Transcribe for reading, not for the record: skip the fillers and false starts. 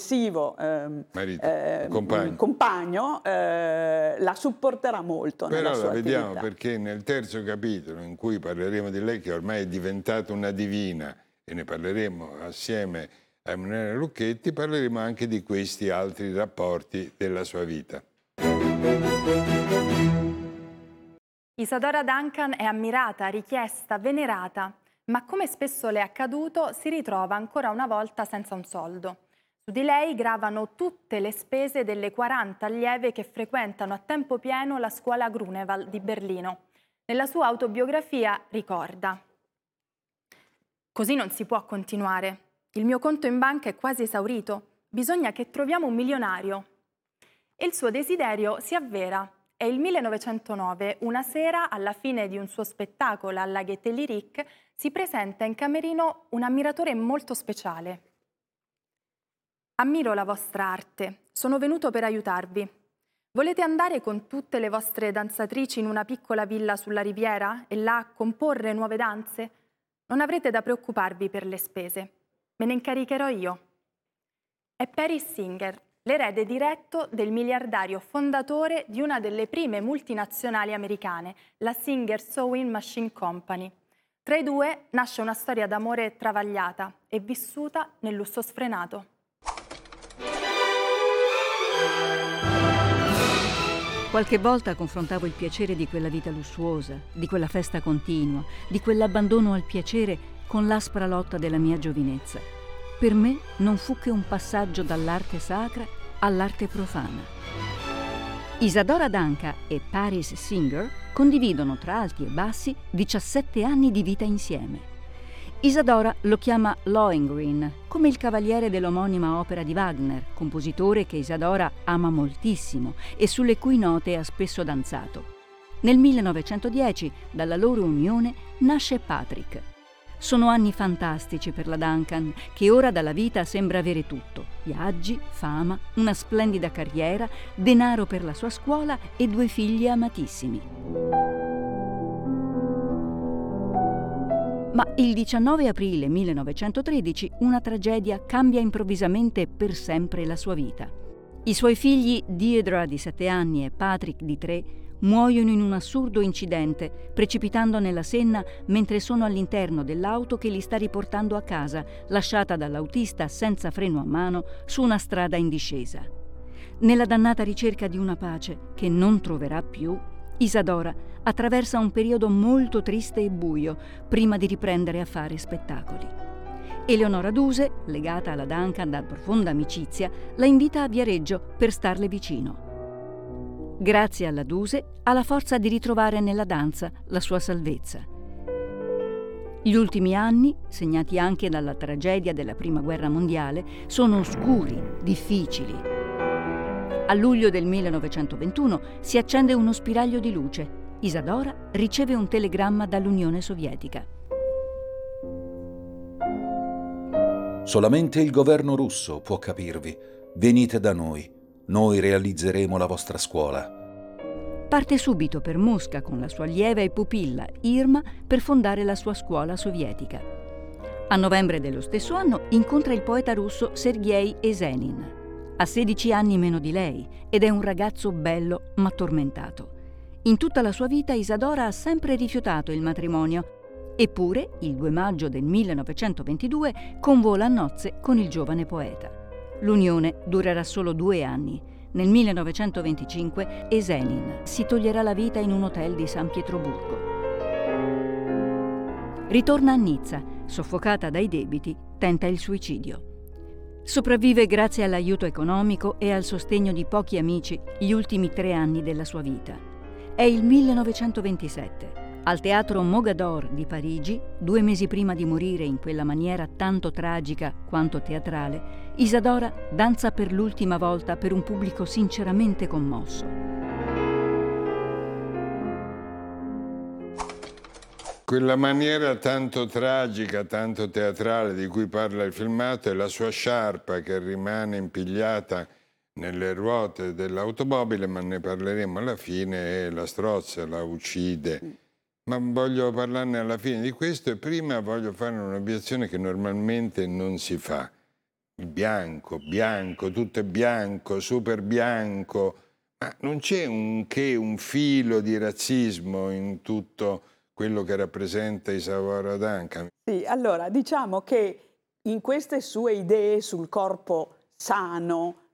successivo compagno la supporterà molto nella sua attività. Però la vediamo perché nel terzo capitolo, in cui parleremo di lei, che ormai è diventata una divina, e ne parleremo assieme a Emanuela Lucchetti, parleremo anche di questi altri rapporti della sua vita. Isadora Duncan è ammirata, richiesta, venerata, ma come spesso le è accaduto si ritrova ancora una volta senza un soldo. Su di lei gravano tutte le spese delle 40 allieve che frequentano a tempo pieno la scuola Grunewald di Berlino. Nella sua autobiografia ricorda: «Così non si può continuare. Il mio conto in banca è quasi esaurito. Bisogna che troviamo un milionario». E il suo desiderio si avvera. È il 1909, una sera, alla fine di un suo spettacolo alla Gaieté Lyrique, si presenta in camerino un ammiratore molto speciale. «Ammiro la vostra arte. Sono venuto per aiutarvi. Volete andare con tutte le vostre danzatrici in una piccola villa sulla riviera e là comporre nuove danze? Non avrete da preoccuparvi per le spese. Me ne incaricherò io». È Paris Singer, l'erede diretto del miliardario fondatore di una delle prime multinazionali americane, la Singer Sewing Machine Company. Tra i due nasce una storia d'amore travagliata e vissuta nel lusso sfrenato. Qualche volta confrontavo il piacere di quella vita lussuosa, di quella festa continua, di quell'abbandono al piacere con l'aspra lotta della mia giovinezza. Per me non fu che un passaggio dall'arte sacra all'arte profana. Isadora Duncan e Paris Singer condividono tra alti e bassi 17 anni di vita insieme. Isadora lo chiama Lohengrin, come il cavaliere dell'omonima opera di Wagner, compositore che Isadora ama moltissimo e sulle cui note ha spesso danzato. Nel 1910, dalla loro unione, nasce Patrick. Sono anni fantastici per la Duncan, che ora dalla vita sembra avere tutto: viaggi, fama, una splendida carriera, denaro per la sua scuola e 2 figli amatissimi. Ma il 19 aprile 1913 una tragedia cambia improvvisamente per sempre la sua vita. I suoi figli Deirdre di 7 anni e Patrick di 3 muoiono in un assurdo incidente, precipitando nella Senna mentre sono all'interno dell'auto che li sta riportando a casa, lasciata dall'autista senza freno a mano su una strada in discesa. Nella dannata ricerca di una pace che non troverà più, Isadora attraversa un periodo molto triste e buio prima di riprendere a fare spettacoli. Eleonora Duse, legata alla Duncan da profonda amicizia, la invita a Viareggio per starle vicino. Grazie alla Duse ha la forza di ritrovare nella danza la sua salvezza. Gli ultimi anni, segnati anche dalla tragedia della Prima Guerra Mondiale, sono oscuri, difficili. A luglio del 1921 si accende uno spiraglio di luce. Isadora riceve un telegramma dall'Unione Sovietica. Solamente il governo russo può capirvi. Venite da noi. Noi realizzeremo la vostra scuola. Parte subito per Mosca con la sua allieva e pupilla Irma per fondare la sua scuola sovietica. A novembre dello stesso anno incontra il poeta russo Sergei Esenin. Ha 16 anni meno di lei ed è un ragazzo bello ma tormentato. In tutta la sua vita Isadora ha sempre rifiutato il matrimonio, eppure il 2 maggio del 1922 convola a nozze con il giovane poeta. L'unione durerà solo 2 anni. Nel 1925 Esenin si toglierà la vita in un hotel di San Pietroburgo. Ritorna a Nizza, soffocata dai debiti, tenta il suicidio. Sopravvive grazie all'aiuto economico e al sostegno di pochi amici gli ultimi 3 anni della sua vita. È il 1927. Al Teatro Mogador di Parigi, 2 mesi prima di morire in quella maniera tanto tragica quanto teatrale, Isadora danza per l'ultima volta per un pubblico sinceramente commosso. Quella maniera tanto tragica, tanto teatrale di cui parla il filmato è la sua sciarpa che rimane impigliata nelle ruote dell'automobile, ma ne parleremo alla fine, e la strozza, la uccide. Ma voglio parlarne alla fine di questo, e prima voglio fare un'obiezione che normalmente non si fa. il bianco, bianco, tutto è bianco, super bianco, ma non c'è un filo di razzismo in tutto quello che rappresenta Isadora Duncan. Sì, allora diciamo che in queste sue idee sul corpo sano,